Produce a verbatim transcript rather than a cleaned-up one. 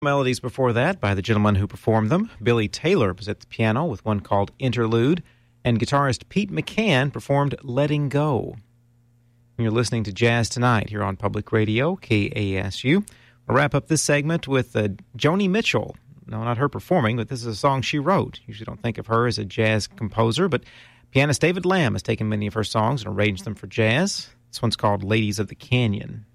Melodies before that by the gentleman who performed them. Billy Taylor was at the piano with one called Interlude, and guitarist Pete McCann performed Letting Go. And you're listening to Jazz Tonight here on Public Radio, K A S U. We'll wrap up this segment with uh, Joni Mitchell. No, not her performing, but this is a song she wrote. Usually don't think of her as a jazz composer, but pianist David Lamb has taken many of her songs and arranged them for jazz. This one's called Ladies of the Canyon.